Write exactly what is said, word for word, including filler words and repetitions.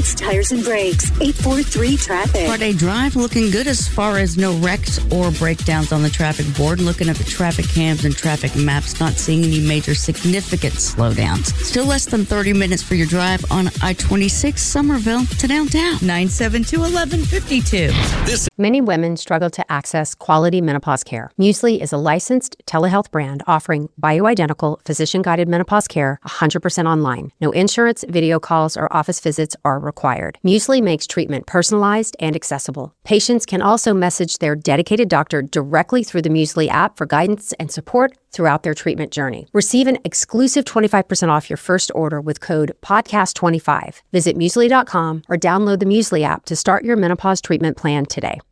Fields Tires and Brakes, eight four three traffic. Friday drive looking good as far as no wrecks or breakdowns on the traffic board. Looking at the traffic cams and traffic maps, not seeing any major significant slowdowns. Still less than thirty minutes for your drive on I twenty-six Somerville to downtown. nine seven two, one one five two. This- Many women struggle to access quality menopause care. Muesli is a licensed telehealth brand offering bioidentical, physician-guided menopause care one hundred percent online. No insurance, video calls, or office visits are required. Muesli makes treatment personalized and accessible. Patients can also message their dedicated doctor directly through the Muesli app for guidance and support throughout their treatment journey. Receive an exclusive twenty-five percent off your first order with code podcast twenty-five. Visit muesli dot com or download the Muesli app to start your menopause treatment plan today.